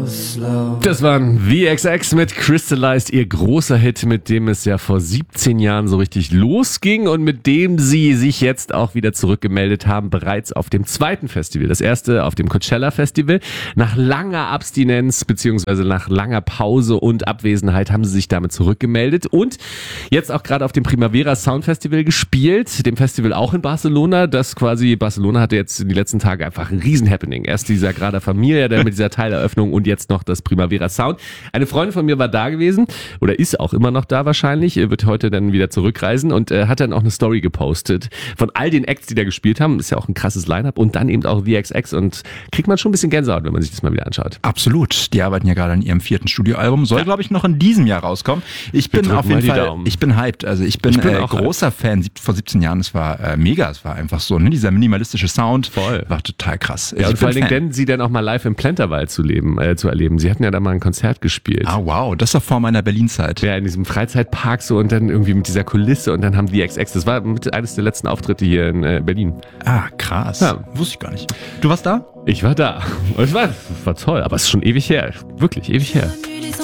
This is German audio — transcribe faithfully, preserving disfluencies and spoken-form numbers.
Das waren V X X mit Crystallized, ihr großer Hit, mit dem es ja vor siebzehn Jahren so richtig losging und mit dem sie sich jetzt auch wieder zurückgemeldet haben, bereits auf dem zweiten Festival. Das erste auf dem Coachella Festival. Nach langer Abstinenz beziehungsweise nach langer Pause und Abwesenheit haben sie sich damit zurückgemeldet und jetzt auch gerade auf dem Primavera Sound Festival gespielt, dem Festival auch in Barcelona. Das quasi, Barcelona hatte jetzt in die letzten Tage einfach ein Riesen-Happening. Erst dieser Grada Familia, der mit dieser Teileröffnung und jetzt noch das Primavera Sound. Eine Freundin von mir war da gewesen oder ist auch immer noch da wahrscheinlich, wird heute dann wieder zurückreisen und äh, hat dann auch eine Story gepostet von all den Acts, die da gespielt haben. Ist ja auch ein krasses Line-Up und dann eben auch V X X und kriegt man schon ein bisschen Gänsehaut, wenn man sich das mal wieder anschaut. Absolut. Die arbeiten ja gerade an ihrem vierten Studioalbum. Soll, ja. glaube ich, noch in diesem Jahr rauskommen. Ich bin auf jeden Fall, Daumen. ich bin hyped. Also ich bin, ich bin äh, großer hyped. Fan. Vor siebzehn Jahren, es war äh, mega. Es war einfach so, ne? Dieser minimalistische Sound. Voll. War total krass. Ja, und vor allen Dingen, denn sie dann auch mal live im Plenterwald zu leben, äh, zu erleben. Sie hatten ja da mal ein Konzert gespielt. Ah, wow. Das war vor meiner Berlin-Zeit. Ja, in diesem Freizeitpark so und dann irgendwie mit dieser Kulisse und dann haben V X X. Das war mit eines der letzten Auftritte hier in äh, Berlin. Ah, krass. Ja. Wusste ich gar nicht. Du warst da? Ich war da. Und es war, war toll, aber es ist schon ewig her. Wirklich ewig her.